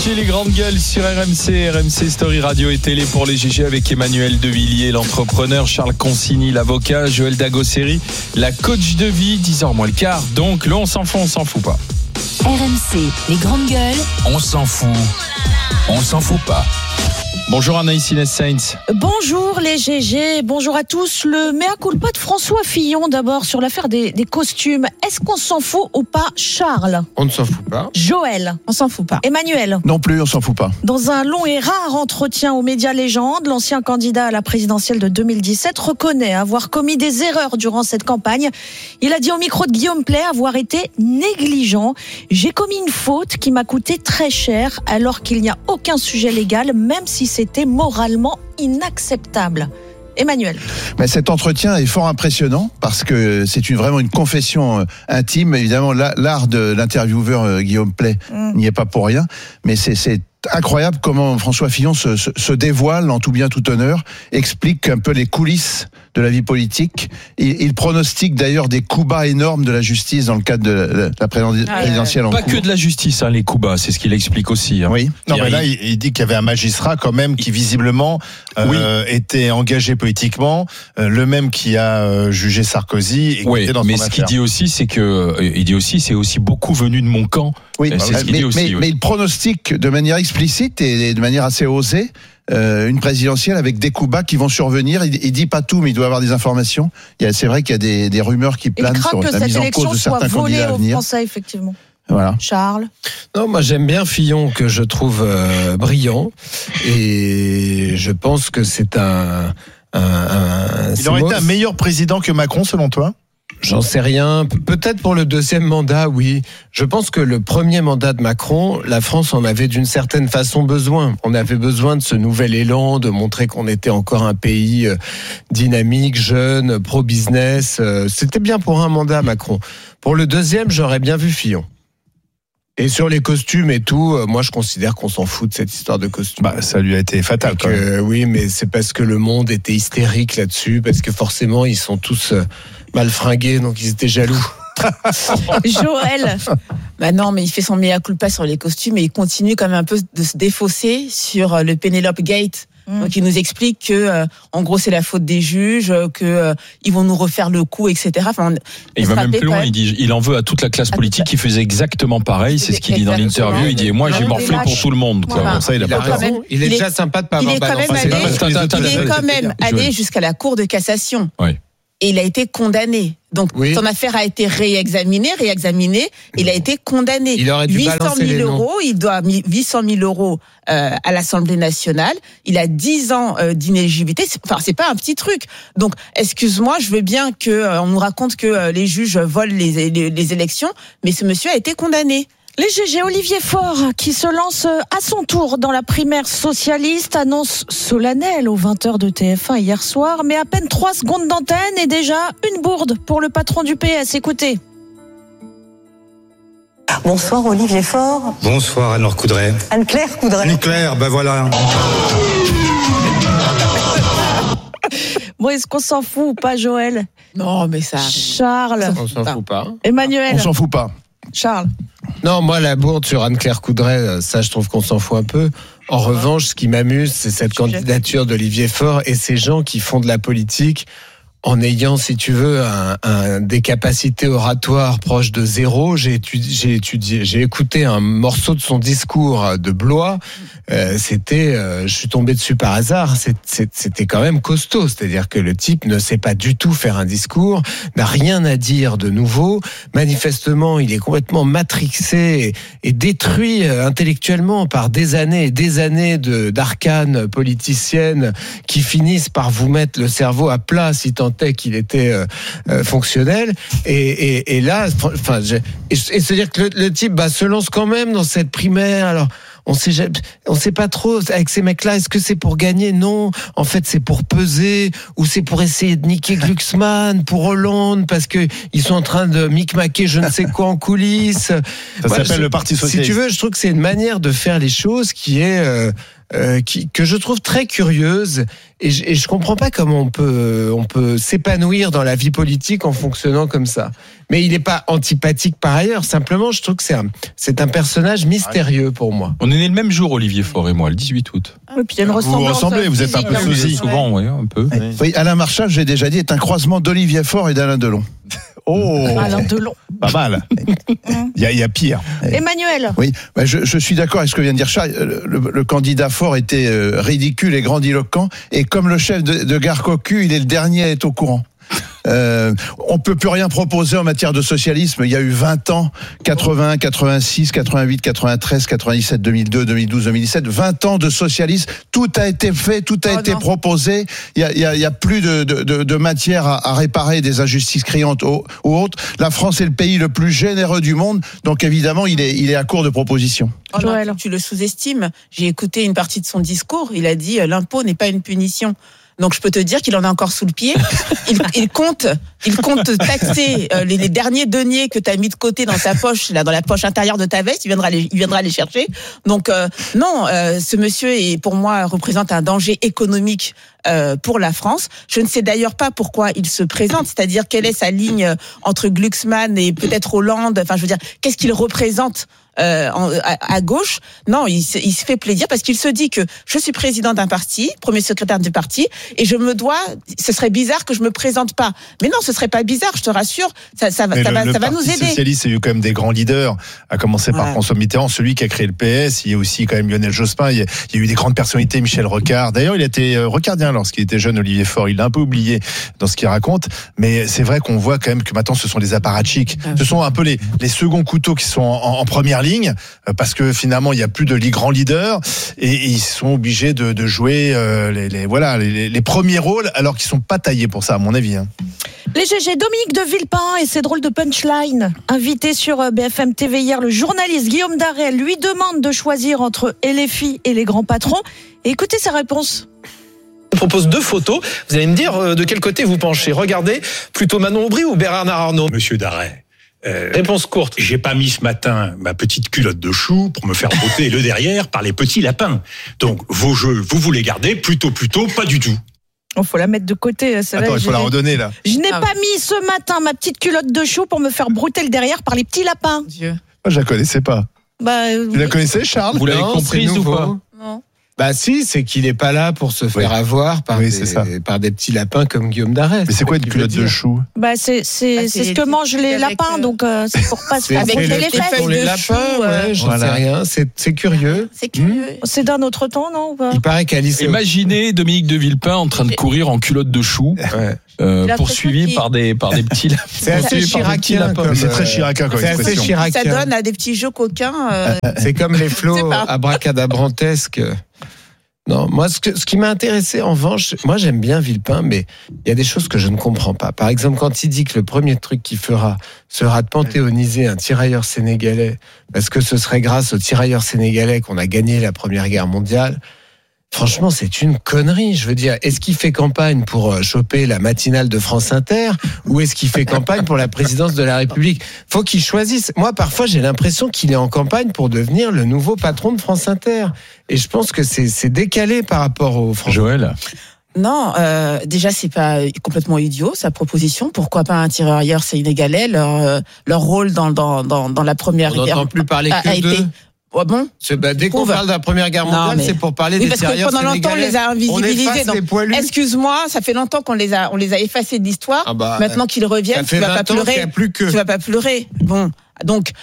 Chez les grandes gueules sur RMC Story Radio et Télé pour les GG avec Emmanuel Devilliers, l'entrepreneur, Charles Consigny, l'avocat, Joël Dagosseri, la coach de vie, 10h moins le quart. Donc là, on s'en fout pas. RMC, les grandes gueules. On s'en fout pas. Bonjour Anaïs Inès Sainz. Bonjour les GG, bonjour à tous. Le mea culpa de François Fillon d'abord sur l'affaire des costumes. Est-ce qu'on s'en fout ou pas, Charles? On ne s'en fout pas. Joël? On s'en fout pas. Emmanuel? Non plus, on s'en fout pas. Dans un long et rare entretien aux médias légendes, l'ancien candidat à la présidentielle de 2017 reconnaît avoir commis des erreurs durant cette campagne. Il a dit au micro de Guillaume Pley avoir été négligent. J'ai commis une faute qui m'a coûté très cher alors qu'il n'y a aucun sujet légal, même si c'était moralement inacceptable. Emmanuel. Mais cet entretien est fort impressionnant parce que c'est vraiment une confession intime. Évidemment, l'art de l'intervieweur Guillaume Pley n'y est pas pour rien, mais c'est incroyable comment François Fillon se dévoile en tout bien tout honneur, explique un peu les coulisses de la vie politique. Il pronostique d'ailleurs des coups bas énormes de la justice dans le cadre de la présidentielle en cours. Pas que de la justice, les coups bas, c'est ce qu'il explique aussi. Oui. Non, mais là, il dit qu'il y avait un magistrat quand même qui visiblement était engagé politiquement, le même qui a jugé Sarkozy. Et Oui, était dans mais son ce qu'il affaire. dit aussi, c'est aussi beaucoup venu de mon camp. Oui, c'est ce qu'il dit aussi. mais il pronostique de manière explicite et de manière assez osée une présidentielle avec des coups bas qui vont survenir. Il dit pas tout, mais il doit avoir des informations. C'est vrai qu'il y a des rumeurs qui planent sur la mise en cause de certains candidats à venir. Français, effectivement. Voilà. Charles? Non, moi j'aime bien Fillon, que je trouve brillant, et je pense que c'est Il aurait été un meilleur président que Macron, selon toi ? J'en sais rien. Peut-être pour le deuxième mandat, oui. Je pense que le premier mandat de Macron, la France en avait d'une certaine façon besoin. On avait besoin de ce nouvel élan, de montrer qu'on était encore un pays dynamique, jeune, pro-business. C'était bien pour un mandat, Macron. Pour le deuxième, j'aurais bien vu Fillon. Et sur les costumes et tout, moi je considère qu'on s'en fout de cette histoire de costumes. Ça lui a été fatal. Oui, mais c'est parce que le monde était hystérique là-dessus, parce que forcément ils sont tous mal fringués, donc ils étaient jaloux. Joël? Non, mais il fait son mea culpa sur les costumes et il continue quand même un peu de se défausser sur le Penelope Gate. Donc il nous explique que en gros c'est la faute des juges, que ils vont nous refaire le coup, etc. Enfin, il va même plus loin, il dit il en veut à toute la classe politique qui faisait exactement pareil, c'est ce qu'il dit dans l'interview. Il dit et moi j'ai morflé pour tout le monde. Voilà. Bon, ça il a pas raison. Il est déjà sympa de pas avoir balancé. Il est quand même allé jusqu'à la Cour de cassation. Oui. Et il a été condamné. Donc, son affaire a été réexaminée, il a été condamné. Il aurait dû 800 000 euros, il doit 800 000 euros à l'Assemblée nationale. Il a 10 ans d'inéligibilité. C'est pas un petit truc. Donc, excuse-moi, je veux bien qu'on nous raconte que les juges volent les élections, mais ce monsieur a été condamné. Les GG, Olivier Faure, qui se lance à son tour dans la primaire socialiste, annonce solennelle aux 20h de TF1 hier soir, mais à peine 3 secondes d'antenne et déjà une bourde pour le patron du PS. Écoutez. Bonsoir Olivier Faure. Bonsoir Anne-Laure Coudray. Anne-Claire Coudray. Anne-Claire, voilà. Bon, est-ce qu'on s'en fout ou pas, Joël? Non, mais ça... Charles? On s'en fout pas. Emmanuel? On s'en fout pas. Charles? Non, moi, la bourde sur Anne-Claire Coudray, ça, je trouve qu'on s'en fout un peu. En revanche, ce qui m'amuse, c'est cette candidature d'Olivier Faure et ces gens qui font de la politique en ayant, si tu veux, des capacités oratoires proches de zéro. J'ai écouté un morceau de son discours de Blois. Je suis tombé dessus par hasard. C'était quand même costaud. C'est-à-dire que le type ne sait pas du tout faire un discours, n'a rien à dire de nouveau. Manifestement, il est complètement matrixé et détruit intellectuellement par des années et des années d'arcanes politiciennes qui finissent par vous mettre le cerveau à plat si tant est qu'il était fonctionnel. Et là, c'est-à-dire que le type se lance quand même dans cette primaire. Alors, on sait pas trop avec ces mecs-là. Est-ce que c'est pour gagner? Non. En fait, c'est pour peser, ou c'est pour essayer de niquer Glucksmann pour Hollande parce que ils sont en train de micmaquer je ne sais quoi en coulisses. Ça s'appelle le Parti socialiste. Si tu veux, je trouve que c'est une manière de faire les choses qui est que je trouve très curieuse. Et je comprends pas comment on peut s'épanouir dans la vie politique en fonctionnant comme ça. Mais il est pas antipathique par ailleurs. Simplement, je trouve que c'est un personnage mystérieux pour moi. On est né le même jour, Olivier Faure et moi, le 18 août. Oui, puis il y a une Vous vous ressemblance. ressemblez, vous êtes un peu physique, sosie. Souvent, oui, un peu. Oui, Alain Marchal, j'ai déjà dit, est un croisement d'Olivier Faure et d'Alain Delon. Oh, Alain Delon. pas mal. Il y a pire. Emmanuel. Oui, je suis d'accord avec ce que vient de dire Charles. Le candidat Faure était ridicule et grandiloquent, et comme le chef de gare cocu, il est le dernier à être au courant. On peut plus rien proposer en matière de socialisme. Il y a eu 20 ans, 81, 86, 88, 93, 97, 2002, 2012, 2017, 20 ans de socialisme. Tout a été fait, tout a été proposé. Il y a plus de matière à réparer des injustices criantes ou autres. La France est le pays le plus généreux du monde, donc évidemment, il est à court de propositions. Oh non, Joël. tu le sous-estimes. J'ai écouté une partie de son discours. Il a dit l'impôt n'est pas une punition. Donc je peux te dire qu'il en a encore sous le pied. Il compte taxer les derniers deniers que tu as mis de côté dans ta poche, là, dans la poche intérieure de ta veste. Il viendra les chercher. Donc non, ce monsieur pour moi représente un danger économique pour la France. Je ne sais d'ailleurs pas pourquoi il se présente, c'est-à-dire quelle est sa ligne entre Glucksmann et peut-être Hollande. Enfin, je veux dire, qu'est-ce qu'il représente à gauche? Non, il se fait plaisir parce qu'il se dit que je suis président d'un parti, premier secrétaire du parti, et ce serait bizarre que je me présente pas. Mais non, ce serait pas bizarre, je te rassure, ça va nous aider. Le socialiste, il y a eu quand même des grands leaders, à commencer par François Mitterrand, celui qui a créé le PS. Il y a aussi quand même Lionel Jospin, il y a eu des grandes personnalités, Michel Rocard. D'ailleurs, il a été rocardien lorsqu'il était jeune, Olivier Faure. Il l'a un peu oublié dans ce qu'il raconte, mais c'est vrai qu'on voit quand même que maintenant ce sont des apparatchiks. Ce sont un peu les seconds couteaux qui sont en première ligne, parce que finalement il y a plus de grands leaders et ils sont obligés de jouer les premiers rôles, alors qu'ils sont pas taillés pour ça, à mon avis. Les GG, Dominique de Villepin et ses drôles de punchline. Invité sur BFM TV hier, le journaliste Guillaume Darel lui demande de choisir entre LFI et les grands patrons. Et écoutez sa réponse. Je propose 2 photos. Vous allez me dire de quel côté vous penchez. Regardez, plutôt Manon Aubry ou Bernard Arnault? Monsieur Darel. Réponse courte. J'ai pas mis ce matin ma petite culotte de chou pour me faire botter le derrière par les petits lapins. Donc, vos jeux, vous les gardez plutôt, pas du tout. Il faut la mettre de côté. Attends, il faut la redonner, là. Je n'ai pas mis ce matin ma petite culotte de chou pour me faire brouter le derrière par les petits lapins. Dieu. Moi, je la connaissais pas. Tu la connaissais, Charles? Vous l'avez Non, comprise c'est ou nouveau. pas? Non. Bah si, c'est qu'il est pas là pour se faire avoir par des petits lapins comme Guillaume Darel. Mais c'est quoi une culotte de chou? C'est ce que mangent les lapins, donc c'est pour pas se faire avec botter les les fesses. feuilles les de lapins, chou, j'en sais rien. C'est curieux. C'est curieux. C'est d'un autre temps, non ou pas? Il paraît qu'Alice. Imaginez Dominique de Villepin en train de courir en culotte de chou, poursuivi par des petits lapins. C'est assez chiracien. C'est très chiracien comme C'est assez expression. chiracien. Ça donne à des petits jeux coquins. C'est comme les flots Je sais pas. abracadabrantesques. Non, moi, ce qui m'a intéressé, en revanche, moi j'aime bien Villepin, mais il y a des choses que je ne comprends pas. Par exemple, quand il dit que le premier truc qu'il fera sera de panthéoniser un tirailleur sénégalais, parce que ce serait grâce aux tirailleurs sénégalais qu'on a gagné la Première Guerre mondiale. Franchement, c'est une connerie. Je veux dire, est-ce qu'il fait campagne pour choper la matinale de France Inter ou est-ce qu'il fait campagne pour la présidence de la République? Faut qu'il choisisse. Moi, parfois, j'ai l'impression qu'il est en campagne pour devenir le nouveau patron de France Inter. Et je pense que c'est décalé par rapport aux Français. Joël. Non, déjà c'est pas complètement idiot sa proposition. Pourquoi pas un tirailleur sénégalais? Leur rôle dans la Première On Guerre n'entend plus parler a que été. d'eux. Ouais, bon. Dès qu'on parle de la Première Guerre mondiale, c'est pour parler oui, des parce que tirailleurs pendant longtemps on sénégalais. les a invisibilisés. On efface Donc, les poilus. excuse-moi, ça fait longtemps qu'on les a effacés de l'histoire. Maintenant qu'ils reviennent, tu vas pas pleurer. Tu vas pas pleurer. Bon, donc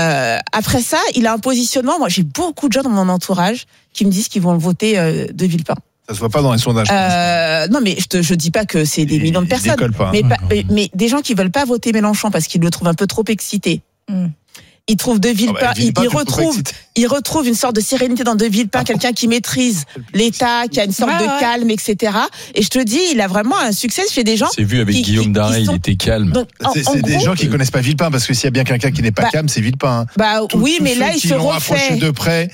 après ça, il a un positionnement. Moi, j'ai beaucoup de gens dans mon entourage qui me disent qu'ils vont voter de Villepin. Ça se voit pas dans les sondages. Non, mais je dis pas que c'est des millions de personnes. Pas, mais des gens qui veulent pas voter Mélenchon parce qu'ils le trouvent un peu trop excité. Il trouve de Villepin, il retrouve une sorte de sérénité dans de Villepin, quelqu'un qui maîtrise l'État, qui a une sorte de calme, etc. Et je te dis, il a vraiment un succès chez des gens. C'est vu avec Guillaume Darel, il était calme. Donc, c'est des gens qui connaissent pas Villepin, parce que s'il y a bien quelqu'un qui n'est pas calme, c'est Villepin. Oui, mais là, il se refait. Approché de près.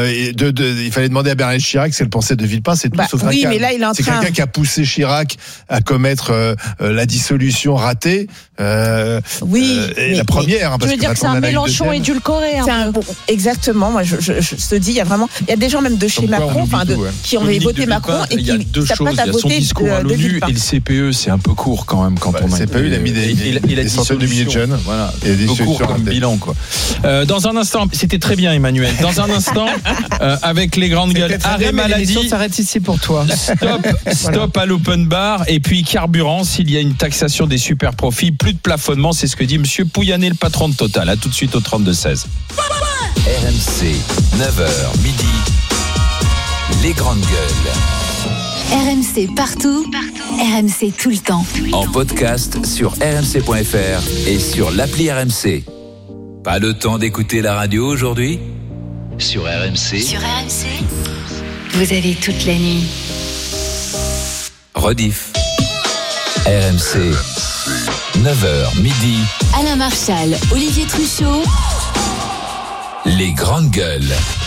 Il fallait demander à Bernard Chirac ce qu'elle pensait de Villepin, c'est tout sauf un calme. Mais là, il est en c'est train. quelqu'un qui a poussé Chirac à commettre la dissolution ratée. Oui. La première, parce tu veux dire que c'est un mélange nichons édulcorés. Exactement. Moi, je te dis, il y a des gens même de chez Macron, qui ont voté Macron et qui s'apprêtent à voter son discours à l'ONU et le CPE, c'est un peu court quand même quand on a. Le CPE, il a mis des centaines de milliers de jeunes. Voilà. Il y a des court comme bilan, quoi. Dans un instant, c'était très bien, Emmanuel. Dans un instant, avec les grandes gueules, arrêt maladie. S'arrête ici pour toi. Stop à l'open bar. Et puis carburant, s'il y a une taxation des super profits, plus de plafonnement, c'est ce que dit Monsieur Pouyanné, le patron de Total. À tout de suite au 32-16. RMC, 9h midi. Les grandes gueules. RMC partout. RMC tout le temps. En podcast sur rmc.fr et sur l'appli RMC. Pas le temps d'écouter la radio aujourd'hui ? Sur RMC. Sur RMC, vous avez toute la nuit. Rediff. RMC. 9h midi. Alain Marchal, Olivier Truchot. Les grandes gueules.